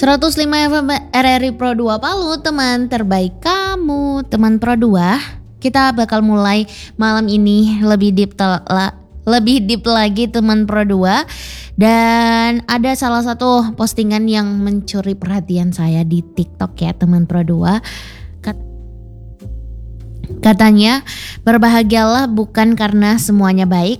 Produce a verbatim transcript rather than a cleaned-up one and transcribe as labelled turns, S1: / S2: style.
S1: seratus lima F M R R I Pro dua Palu, teman terbaik kamu, teman Pro dua. Kita bakal mulai malam ini lebih deep tel- la- lebih deep lagi teman Pro dua. Dan ada salah satu postingan yang mencuri perhatian saya di TikTok ya teman Pro dua. Kat- Katanya, berbahagialah bukan karena semuanya baik,